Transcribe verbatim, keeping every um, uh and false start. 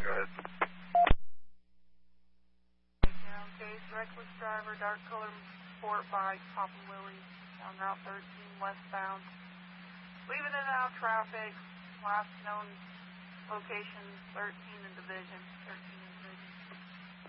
Go ahead. Down case, reckless driver, dark color sport bike, Papa Willie, on Route thirteen westbound. Leaving it out traffic, last known location thirteen in Division, thirteen